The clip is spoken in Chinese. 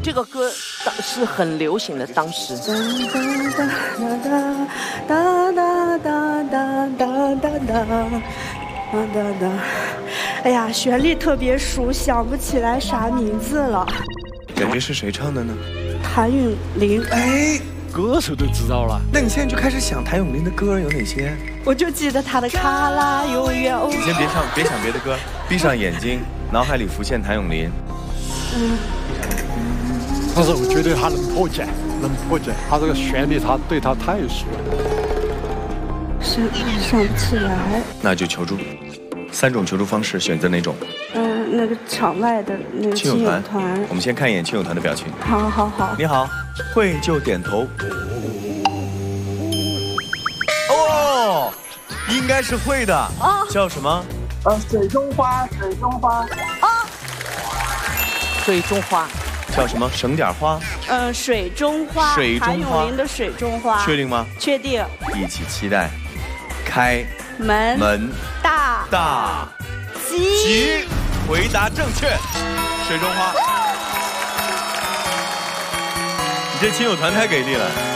这个歌是很流行的，当时。 哎呀，旋律特别熟，想不起来啥名字了。 感觉是谁唱的呢？ 谭咏麟。 哎， 歌手都知道了。 那你现在就开始想谭咏麟的歌有哪些？ 我就记得他的《卡拉永远》。 你先别想别的歌，闭上眼睛，脑海里浮现谭咏麟。 但是我觉得他能破解，他这个旋律对他太熟了。 想不起来。 那就求助，3种求助方式，选择哪种？ 那个场外的那个亲友团。 我们先看一眼亲友团的表情。 好。 你好，会就点头。哦，应该是会的。叫什么？ 水中花。 水中花。 叫什么？省点花。 水中花。谭咏麟的《水中花》。 确定吗？ 确定。 一起期待。开门。大吉。回答正确。水中花。你这亲友团太给力了。